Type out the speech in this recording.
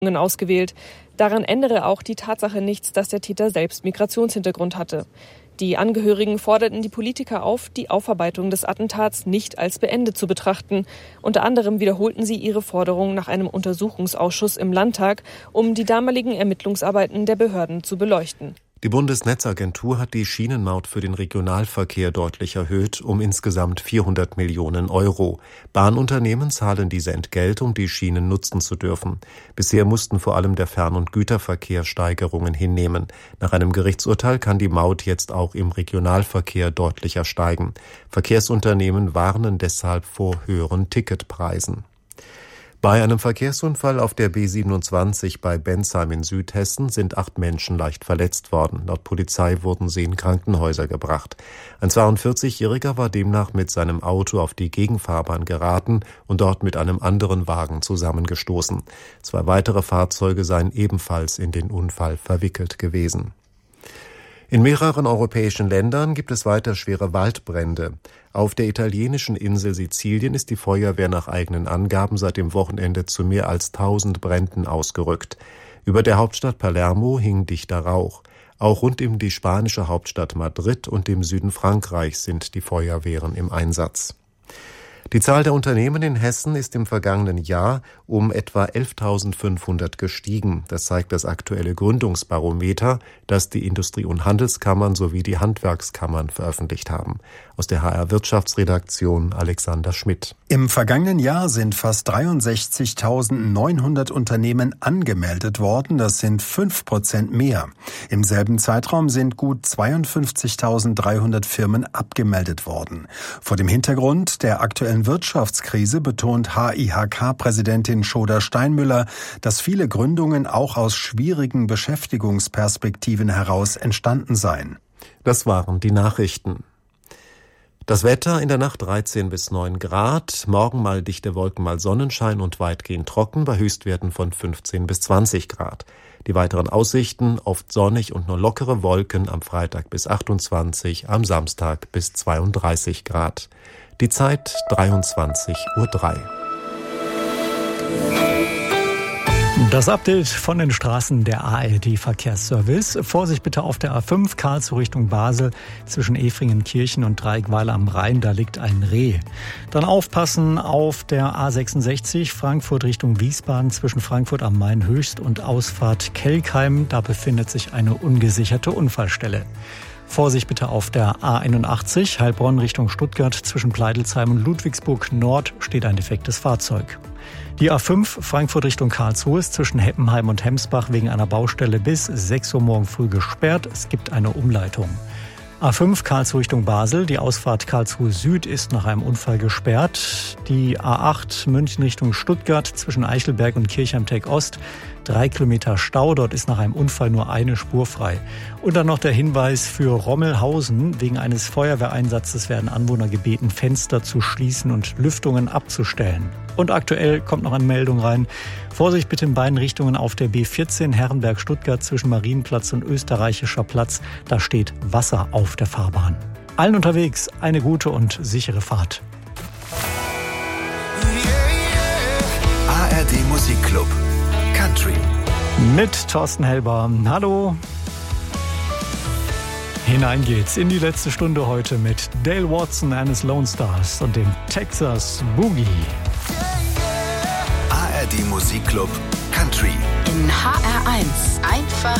ausgewählt. Daran ändere auch die Tatsache nichts, dass der Täter selbst Migrationshintergrund hatte. Die Angehörigen forderten die Politiker auf, die Aufarbeitung des Attentats nicht als beendet zu betrachten. Unter anderem wiederholten sie ihre Forderung nach einem Untersuchungsausschuss im Landtag, um die damaligen Ermittlungsarbeiten der Behörden zu beleuchten. Die Bundesnetzagentur hat die Schienenmaut für den Regionalverkehr deutlich erhöht, um insgesamt 400 Millionen Euro. Bahnunternehmen zahlen diese Entgelt, um die Schienen nutzen zu dürfen. Bisher mussten vor allem der Fern- und Güterverkehr Steigerungen hinnehmen. Nach einem Gerichtsurteil kann die Maut jetzt auch im Regionalverkehr deutlicher steigen. Verkehrsunternehmen warnen deshalb vor höheren Ticketpreisen. Bei einem Verkehrsunfall auf der B27 bei Bensheim in Südhessen sind 8 Menschen leicht verletzt worden. Laut Polizei wurden sie in Krankenhäuser gebracht. Ein 42-Jähriger war demnach mit seinem Auto auf die Gegenfahrbahn geraten und dort mit einem anderen Wagen zusammengestoßen. 2 weitere Fahrzeuge seien ebenfalls in den Unfall verwickelt gewesen. In mehreren europäischen Ländern gibt es weiter schwere Waldbrände. Auf der italienischen Insel Sizilien ist die Feuerwehr nach eigenen Angaben seit dem Wochenende zu mehr als 1000 Bränden ausgerückt. Über der Hauptstadt Palermo hing dichter Rauch. Auch rund um die spanische Hauptstadt Madrid und im Süden Frankreichs sind die Feuerwehren im Einsatz. Die Zahl der Unternehmen in Hessen ist im vergangenen Jahr um etwa 11.500 gestiegen. Das zeigt das aktuelle Gründungsbarometer, das die Industrie- und Handelskammern sowie die Handwerkskammern veröffentlicht haben. Aus der HR-Wirtschaftsredaktion Alexander Schmidt. Im vergangenen Jahr sind fast 63.900 Unternehmen angemeldet worden. Das sind 5% mehr. Im selben Zeitraum sind gut 52.300 Firmen abgemeldet worden. Vor dem Hintergrund der aktuellen Wirtschaftskrise betont HIHK-Präsidentin Schoder-Steinmüller, dass viele Gründungen auch aus schwierigen Beschäftigungsperspektiven heraus entstanden seien. Das waren die Nachrichten. Das Wetter in der Nacht 13 bis 9 Grad, morgen mal dichte Wolken, mal Sonnenschein und weitgehend trocken bei Höchstwerten von 15 bis 20 Grad. Die weiteren Aussichten oft sonnig und nur lockere Wolken am Freitag bis 28, am Samstag bis 32 Grad. Die Zeit 23:03 Uhr. Das Update von den Straßen der ARD-Verkehrsservice. Vorsicht bitte auf der A5 Karlsruhe Richtung Basel zwischen Efringenkirchen und Dreieckweiler am Rhein, da liegt ein Reh. Dann aufpassen auf der A66 Frankfurt Richtung Wiesbaden zwischen Frankfurt am Main Höchst und Ausfahrt Kelkheim, da befindet sich eine ungesicherte Unfallstelle. Vorsicht bitte auf der A81 Heilbronn Richtung Stuttgart zwischen Pleidelsheim und Ludwigsburg Nord steht ein defektes Fahrzeug. Die A5 Frankfurt Richtung Karlsruhe ist zwischen Heppenheim und Hemsbach wegen einer Baustelle bis 6 Uhr morgen früh gesperrt. Es gibt eine Umleitung. A5 Karlsruhe Richtung Basel. Die Ausfahrt Karlsruhe Süd ist nach einem Unfall gesperrt. Die A8 München Richtung Stuttgart zwischen Eichelberg und Kirchheim-Tech Ost. 3 Kilometer Stau, dort ist nach einem Unfall nur eine Spur frei. Und dann noch der Hinweis für Rommelhausen. Wegen eines Feuerwehreinsatzes werden Anwohner gebeten, Fenster zu schließen und Lüftungen abzustellen. Und aktuell kommt noch eine Meldung rein. Vorsicht bitte in beiden Richtungen auf der B14 Herrenberg-Stuttgart zwischen Marienplatz und Österreichischer Platz. Da steht Wasser auf der Fahrbahn. Allen unterwegs eine gute und sichere Fahrt. ARD Musikclub Country. Mit Thorsten Helber. Hallo. Hinein geht's in die letzte Stunde heute mit Dale Watson and his Lone Stars und dem Texas Boogie. ARD Musikclub Country. In HR1 einfach